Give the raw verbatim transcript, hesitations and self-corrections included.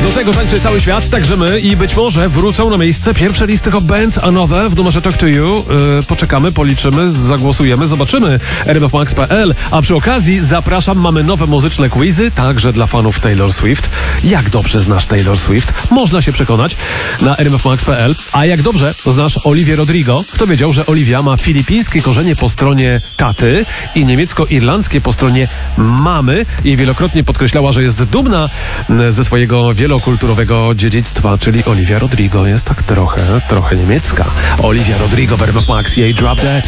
Do tego tańczy cały świat, także my i być może wrócą na miejsce pierwsze listy Hot Bands Another w numerze Talk to You. Yy, poczekamy, policzymy, zagłosujemy, zobaczymy. r m f max kropka p l. A przy okazji zapraszam, mamy nowe muzyczne quizy, także dla fanów Taylor Swift. Jak dobrze znasz Taylor Swift? Można się przekonać na r m f max kropka p l. A jak dobrze znasz Olivię Rodrigo? Kto wiedział, że Olivia ma filipińskie korzenie po stronie taty i niemiecko-irlandzkie po stronie mamy i wielokrotnie podkreślała, że jest dumna ze swojego wielokulturowego dziedzictwa, czyli Olivia Rodrigo jest tak trochę, trochę niemiecka. Olivia Rodrigo w R M F Max, jej Drop Dead.